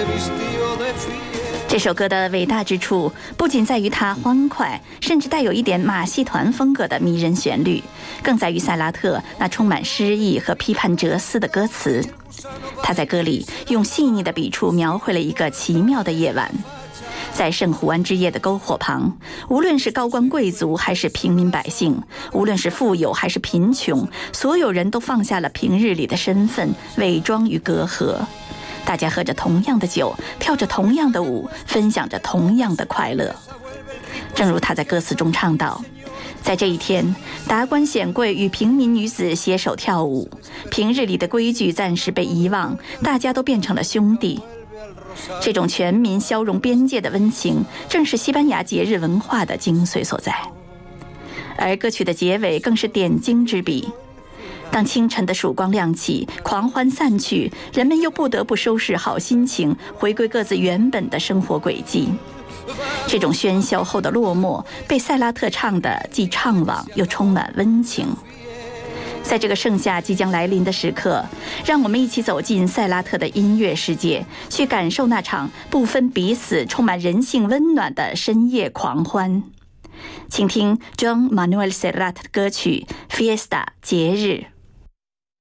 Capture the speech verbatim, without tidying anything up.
这首歌的伟大之处不仅在于它欢快，甚至带有一点马戏团风格的迷人旋律，更在于塞拉特那充满诗意和批判哲思的歌词。他在歌里用细腻的笔触描绘了一个奇妙的夜晚，在圣胡安之夜的篝火旁，无论是高官贵族还是平民百姓，无论是富有还是贫穷，所有人都放下了平日里的身份，伪装与隔阂。大家喝着同样的酒，跳着同样的舞，分享着同样的快乐。正如他在歌词中唱道，在这一天，达官显贵与平民女子携手跳舞，平日里的规矩暂时被遗忘，大家都变成了兄弟。这种全民消融边界的温情，正是西班牙节日文化的精髓所在。而歌曲的结尾更是点睛之笔，当清晨的曙光亮起，狂欢散去，人们又不得不收拾好心情，回归各自原本的生活轨迹。这种喧嚣后的落寞，被塞拉特唱得既怅惘又充满温情。在这个盛夏即将来临的时刻，让我们一起走进塞拉特的音乐世界，去感受那场不分彼此、充满人性温暖的深夜狂欢。请听 Joan Manuel Serrat 的歌曲《Fiesta》节日。